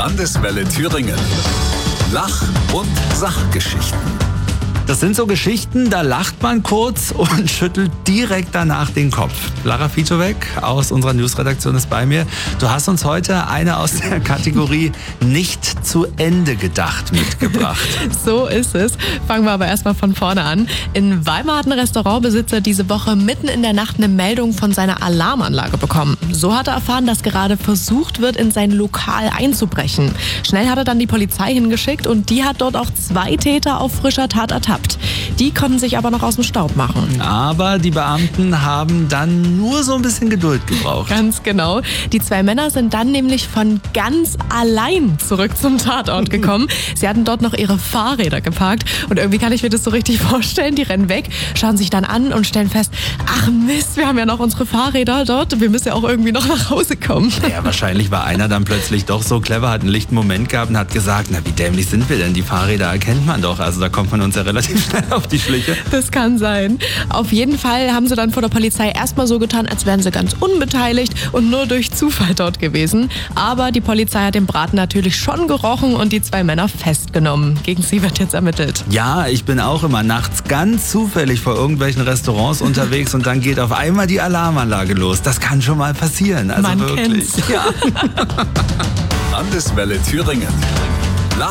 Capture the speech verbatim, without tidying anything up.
Landeswelle Thüringen. Lach- und Sachgeschichten. Das sind so Geschichten, da lacht man kurz und schüttelt direkt danach den Kopf. Lara Ficzowek aus unserer Newsredaktion ist bei mir. Du hast uns heute eine aus der Kategorie nicht zu Ende gedacht mitgebracht. So ist es. Fangen wir aber erstmal von vorne an. In Weimar hat ein Restaurantbesitzer diese Woche mitten in der Nacht eine Meldung von seiner Alarmanlage bekommen. So hat er erfahren, dass gerade versucht wird, in sein Lokal einzubrechen. Schnell hat er dann die Polizei hingeschickt und die hat dort auch zwei Täter auf frischer Tat ertappt. Die konnten sich aber noch aus dem Staub machen. Aber die Beamten haben dann nur so ein bisschen Geduld gebraucht. Ganz genau. Die zwei Männer sind dann nämlich von ganz allein zurück zum Tatort gekommen. Sie hatten dort noch ihre Fahrräder geparkt und irgendwie kann ich mir das so richtig vorstellen. Die rennen weg, schauen sich dann an und stellen fest, ach Mist, wir haben ja noch unsere Fahrräder dort. Wir müssen ja auch irgendwie noch nach Hause kommen. Ja, wahrscheinlich war einer dann plötzlich doch so clever, hat einen lichten Moment gehabt und hat gesagt, na wie dämlich sind wir denn? Die Fahrräder erkennt man doch. Also da kommt man uns ja relativ schnell auf die Schliche. Das kann sein. Auf jeden Fall haben sie dann vor der Polizei erstmal so getan, als wären sie ganz unbeteiligt und nur durch Zufall dort gewesen. Aber die Polizei hat den Braten natürlich schon gerochen und die zwei Männer festgenommen. Gegen sie wird jetzt ermittelt. Ja, ich bin auch immer nachts ganz zufällig vor irgendwelchen Restaurants unterwegs und dann geht auf einmal die Alarmanlage los. Das kann schon mal passieren. Also Man wirklich. kennt's. Ja. Landeswelle Thüringen.